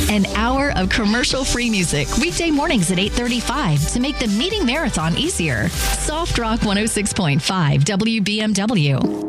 An hour of commercial-free music weekday mornings at 8:35 to make the meeting marathon easier. Soft Rock 106.5 WBMW.